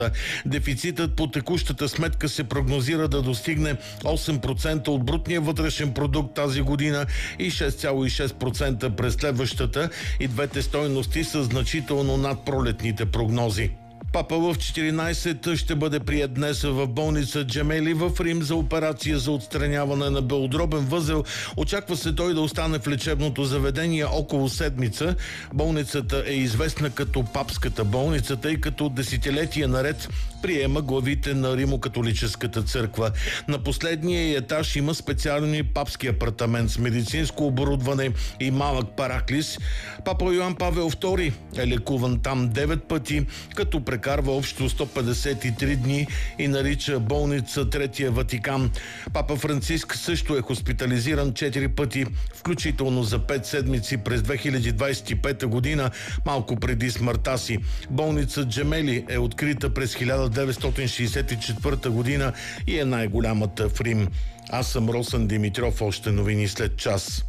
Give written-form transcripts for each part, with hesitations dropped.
Дефицитът по текущата сметка се прогнозира да достигне 8% от брутния вътрешен продукт тази година и 6,6% през следващата, и двете стойности са значително над пролетните прогнози. Папа в 14 ще бъде приет днес в болница Джемели в Рим за операция за отстраняване на белодробен възел. Очаква се той да остане в лечебното заведение около седмица. Болницата е известна като папската болница, тъй като десетилетия наред приема главите на Римокатолическата църква. На последния етаж има специален папски апартамент с медицинско оборудване и малък параклис. Папа Йоан Павел II е лекуван там 9 пъти, като прекарва общо 153 дни и нарича болница Третия Ватикан. Папа Франциск също е хоспитализиран 4 пъти, включително за 5 седмици през 2025 година, малко преди смъртта си. Болница Джемели е открита през 1964 година и е най-голямата в Рим. Аз съм Росен Димитров, още новини след час.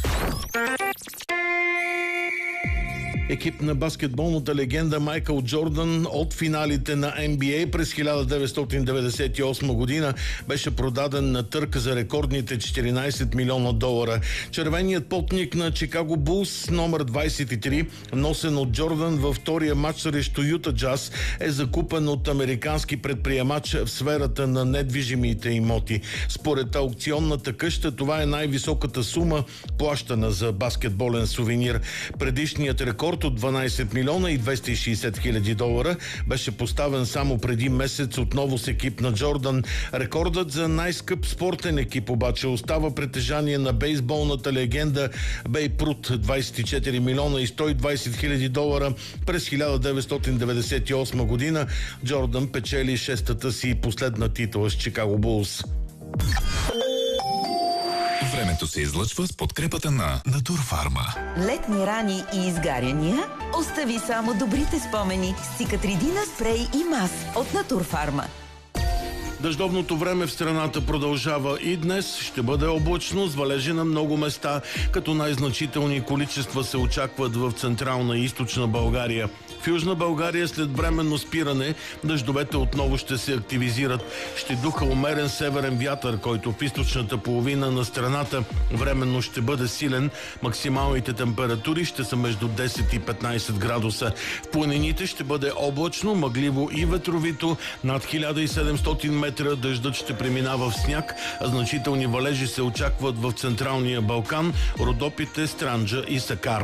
Екип на баскетболната легенда Майкъл Джордан от финалите на NBA през 1998 година беше продаден на търг за рекордните $14 милиона. Червеният потник на Чикаго Булс, номер 23, носен от Джордан във втория матч срещу Юта Джаз, е закупен от американски предприемач в сферата на недвижимите имоти. Според аукционната къща това е най-високата сума, плащана за баскетболен сувенир. Предишният рекорд от $12 милиона и 260 хиляди беше поставен само преди месец отново с екип на Джордан. Рекордът за най-скъп спортен екип обаче остава притежание на бейсболната легенда Бейб Рут, $24 милиона и 120 хиляди през 1998 година. Джордан печели шестата си последна титла с Чикаго Булс. Времето се излъчва с подкрепата на Натурфарма. Летни рани и изгаряния? Остави само добрите спомени с Цикатридина спрей и мас от Натурфарма. Дъждовното време в страната продължава и днес. Ще бъде облачно с валежи на много места, като най-значителни количества се очакват в централна и източна България. В Южна България след временно спиране дъждовете отново ще се активизират. Ще духа умерен северен вятър, който в източната половина на страната временно ще бъде силен. Максималните температури ще са между 10 и 15 градуса. В планините ще бъде облачно, мъгливо и ветровито. Над 1700 метра дъждът ще преминава в сняг, а значителни валежи се очакват в централния Балкан, Родопите, Странджа и Сакар.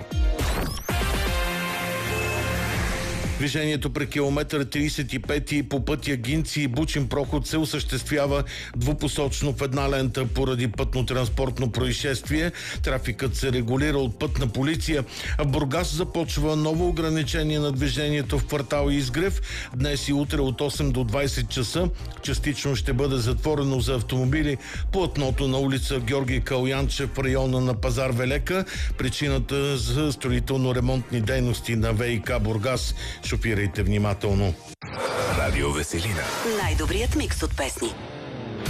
Движението при километър 35 по пътя Гинци и Бучин проход се осъществява двупосочно в една лента поради пътно-транспортно происшествие. Трафикът се регулира от пътна полиция. В Бургас започва ново ограничение на движението в квартал Изгрев. Днес и утре от 8 до 20 часа частично ще бъде затворено за автомобили платното на улица Георги Калянчев в района на Пазар Велека. Причината за строително-ремонтни дейности на ВиК Бургас. Шофирайте внимателно. Радио Веселина. Най-добрият микс от песни.